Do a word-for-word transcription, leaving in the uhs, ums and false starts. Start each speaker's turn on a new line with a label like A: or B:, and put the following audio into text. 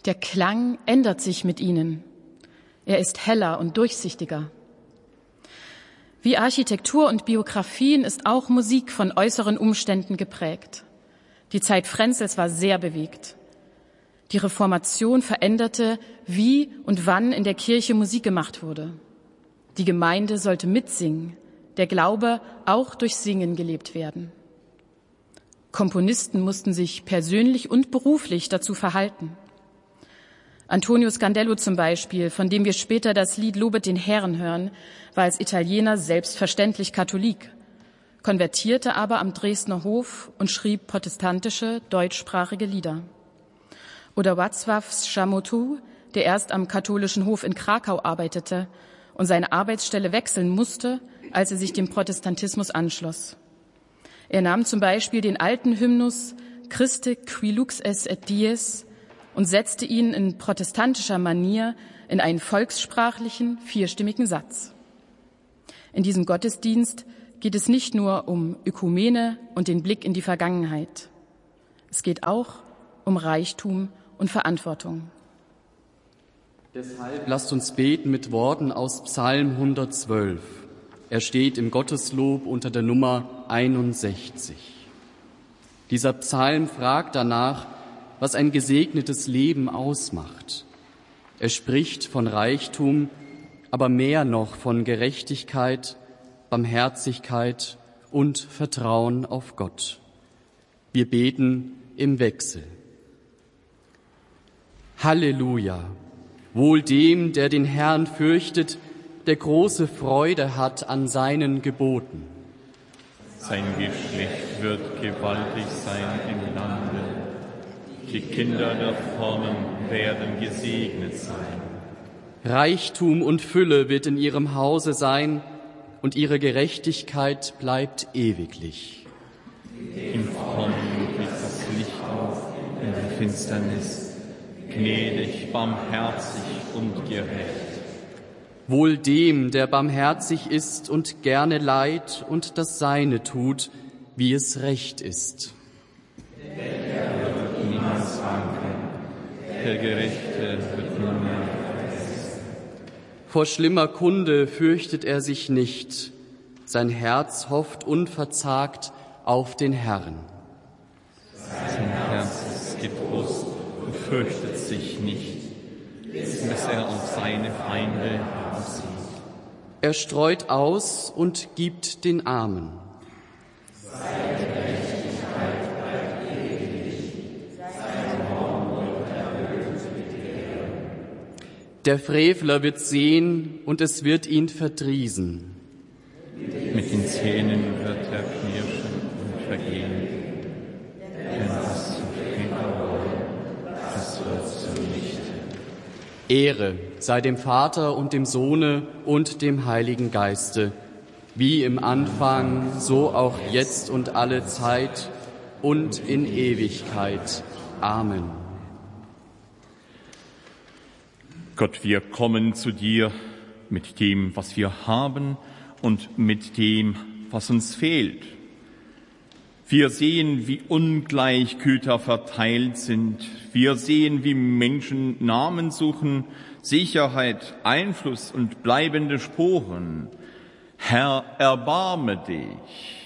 A: Der Klang ändert sich mit ihnen. Er ist heller und durchsichtiger. Wie Architektur und Biografien ist auch Musik von äußeren Umständen geprägt. Die Zeit Frenzels war sehr bewegt. Die Reformation veränderte, wie und wann in der Kirche Musik gemacht wurde. Die Gemeinde sollte mitsingen, der Glaube auch durch Singen gelebt werden. Komponisten mussten sich persönlich und beruflich dazu verhalten. Antonio Scandello zum Beispiel, von dem wir später das Lied Lobet den Herrn hören, war als Italiener selbstverständlich Katholik, konvertierte aber am Dresdner Hof und schrieb protestantische, deutschsprachige Lieder. Oder Wacław Szamotu, der erst am katholischen Hof in Krakau arbeitete und seine Arbeitsstelle wechseln musste, als er sich dem Protestantismus anschloss. Er nahm zum Beispiel den alten Hymnus Christe qui lux es et dies und setzte ihn in protestantischer Manier in einen volkssprachlichen, vierstimmigen Satz. In diesem Gottesdienst geht es nicht nur um Ökumene und den Blick in die Vergangenheit. Es geht auch um Reichtum und Verantwortung.
B: Deshalb lasst uns beten mit Worten aus Psalm hundertzwölf. Er steht im Gotteslob unter der Nummer einundsechzig. Dieser Psalm fragt danach, was ein gesegnetes Leben ausmacht. Er spricht von Reichtum, aber mehr noch von Gerechtigkeit, Barmherzigkeit und Vertrauen auf Gott. Wir beten im Wechsel. Halleluja! Wohl dem, der den Herrn fürchtet, der große Freude hat an seinen Geboten.
C: Sein Geschlecht wird gewaltig sein im Lande. Die Kinder der Frommen werden gesegnet sein.
B: Reichtum und Fülle wird in ihrem Hause sein, und ihre Gerechtigkeit bleibt ewiglich.
C: Im Frommen geht das Licht auf in der Finsternis. Gnädig, barmherzig und gerecht.
B: Wohl dem, der barmherzig ist und gerne Leid und das Seine tut, wie es recht ist.
C: Der wird niemals wanken, der Gerechte wird nimmer vergessen.
B: Vor schlimmer Kunde fürchtet er sich nicht, sein Herz hofft unverzagt auf den Herrn.
C: Sein Herz ist getrost und fürchtet sich nicht, bis er auf seine Feinde aussieht.
B: Er streut aus und gibt den Armen.
C: Seine Gerechtigkeit bleibt ewig, sein Horn wird erhöht mit Ehre.
B: Der Frevler wird sehen und es wird ihn verdriesen.
C: Mit den Zähnen wird er knirschen und vergehen. Denn was zu viel war, das wird zunichte.
B: Ehre sei dem Vater und dem Sohne und dem Heiligen Geiste, wie im Anfang, so auch jetzt und alle Zeit und in Ewigkeit. Amen.
C: Gott, wir kommen zu dir mit dem, was wir haben und mit dem, was uns fehlt. Wir sehen, wie ungleich Güter verteilt sind. Wir sehen, wie Menschen Namen suchen, Sicherheit, Einfluss und bleibende Spuren. Herr, erbarme dich.